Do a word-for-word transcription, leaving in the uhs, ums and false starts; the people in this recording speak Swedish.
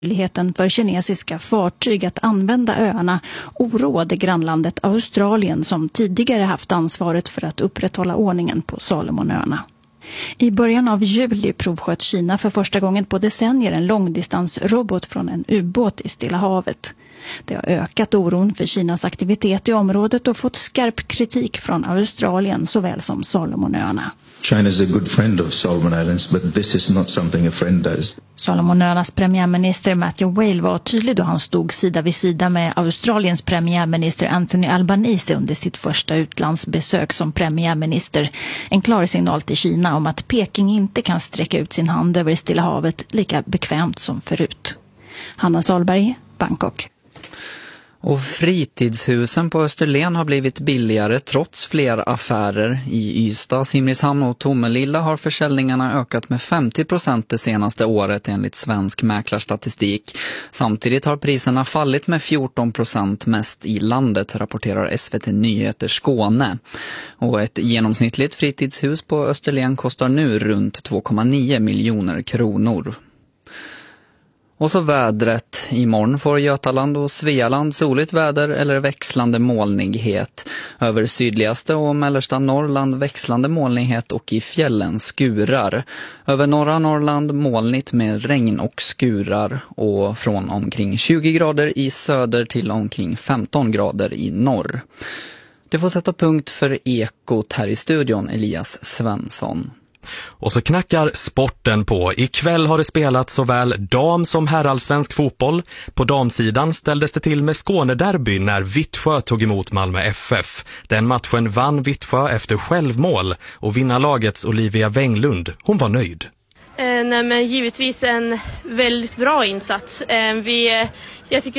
Möjligheten för kinesiska fartyg att använda öarna oroade grannlandet Australien som tidigare haft ansvaret för att upprätthålla ordningen på Salomonöarna. I början av juli provsköt Kina för första gången på decennier en långdistansrobot från en ubåt i Stilla havet. Det har ökat oron för Kinas aktivitet i området och fått skarp kritik från Australien såväl som Salomonöarna. China is a good friend of Solomon Islands, but this is not something a friend does. Salomonöarnas premiärminister Matthew Whale var tydlig då han stod sida vid sida med Australiens premiärminister Anthony Albanese under sitt första utlandsbesök som premiärminister. En klar signal till Kina om att Peking inte kan sträcka ut sin hand över Stilla havet lika bekvämt som förut. Hanna Salberg, Bangkok. Och fritidshusen på Österlen har blivit billigare trots fler affärer. I Ystad, Simrishamn och Tomelilla har försäljningarna ökat med femtio procent det senaste året enligt svensk mäklarstatistik. Samtidigt har priserna fallit med fjorton procent mest i landet, rapporterar S V T Nyheter Skåne. Och ett genomsnittligt fritidshus på Österlen kostar nu runt två komma nio miljoner kronor. Och så vädret. Imorgon får Götaland och Svealand soligt väder eller växlande molnighet. Över sydligaste och mellersta Norrland växlande molnighet och i fjällen skurar. Över norra Norrland molnigt med regn och skurar. Och från omkring tjugo grader i söder till omkring femton grader i norr. Det får sätta punkt för Ekot här i studion, Elias Svensson. Och så knackar sporten på. Ikväll har det spelats såväl dam- som herrallsvensk fotboll. På damsidan ställdes det till med Skånederby när Vittsjö tog emot Malmö F F. Den matchen vann Vittsjö efter självmål och vinnarlagets Olivia Wenglund, hon var nöjd. Eh, nej men givetvis en väldigt bra insats. Eh, vi, jag tycker